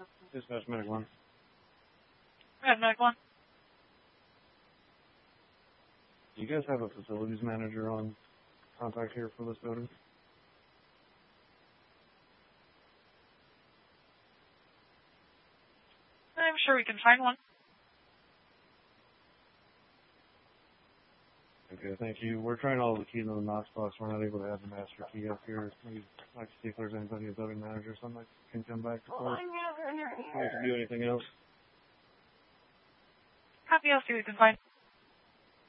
Dispatch Medic 1. Red Medic 1. Do you guys have a facilities manager on contact here for this building? I'm sure we can find one. Okay, thank you. We're trying all the keys on the Knox box. We're not able to have the master key up here. We'd like to see if there's anybody, a building manager or something that can come back to court. We have to do anything else. Copy, I'll see what we can find.